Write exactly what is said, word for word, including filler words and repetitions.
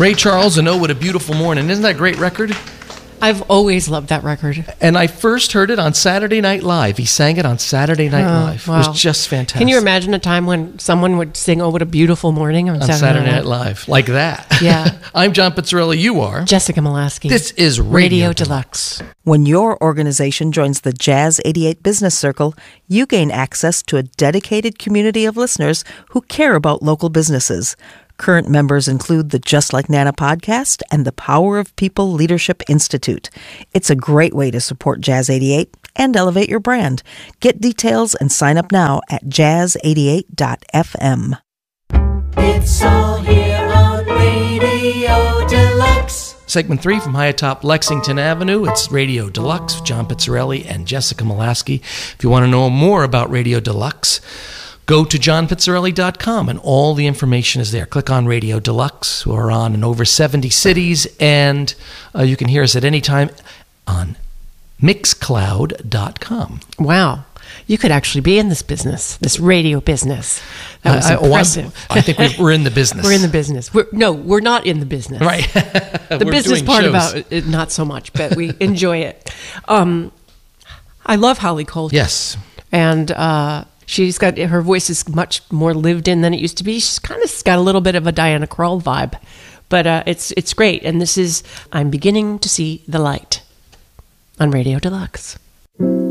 Ray Charles and Oh, What a Beautiful Morning. Isn't that a great record? I've always loved that record. And I first heard it on Saturday Night Live. He sang it on Saturday Night Oh, Live. wow. It was just fantastic. Can you imagine a time when someone would sing "Oh, What a Beautiful Morning" on, on Saturday, Saturday Night Night Live? Like that. Yeah. I'm John Pizzarelli. You are. Jessica Molaski. This is Radio, Radio Deluxe. Deluxe. When your organization joins the Jazz eighty-eight Business Circle, you gain access to a dedicated community of listeners who care about local businesses. Current members include the Just Like Nana podcast and the Power of People Leadership Institute. It's a great way to support Jazz eighty-eight and elevate your brand. Get details and sign up now at jazz eighty-eight dot f m. It's all here on Radio Deluxe. Segment three from high atop Lexington Avenue. It's Radio Deluxe with John Pizzarelli and Jessica Molaski. If you want to know more about Radio Deluxe, go to john pizzarelli dot com and all the information is there. Click on Radio Deluxe. We're on in over seventy cities, and uh, you can hear us at any time on mixcloud dot com. Wow. You could actually be in this business, this radio business. That was I, I, impressive. I think we're, we're in the business. We're in the business. We're, no, we're not in the business. Right. The We're business doing part shows. about it, not so much, but we enjoy it. Um, I love Holly Coulter. Yes. And uh, she's got, her voice is much more lived in than it used to be. She's kind of got a little bit of a Diana Krall vibe, but uh, it's it's great. And this is I'm Beginning to See the Light on Radio Deluxe.